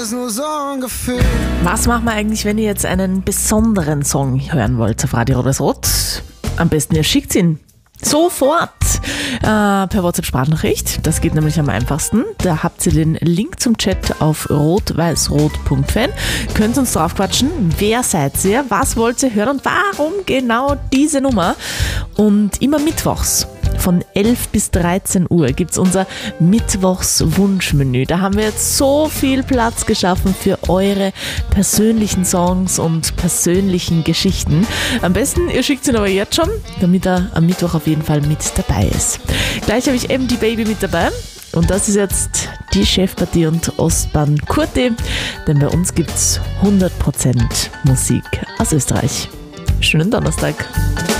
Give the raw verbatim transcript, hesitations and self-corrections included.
Was machen wir eigentlich, wenn ihr jetzt einen besonderen Song hören wollt auf Radio Rot? Am besten ihr schickt ihn sofort äh, per WhatsApp-Sprachnachricht. Das geht nämlich am einfachsten. Da habt ihr den Link zum Chat auf rot-weiß-rot punkt fan. Könnt uns drauf quatschen. Wer seid ihr? Was wollt ihr hören? Und warum genau diese Nummer? Und immer mittwochs von elf bis dreizehn Uhr gibt es unser Mittwochs-Wunschmenü. Da haben wir jetzt so viel Platz geschaffen für eure persönlichen Songs und persönlichen Geschichten. Am besten, ihr schickt ihn aber jetzt schon, damit er am Mittwoch auf jeden Fall mit dabei ist. Gleich habe ich M D Baby mit dabei. Und das ist jetzt die Chefpartie und Ostbahn Kurti, denn bei uns gibt es hundert Prozent Musik aus Österreich. Schönen Donnerstag.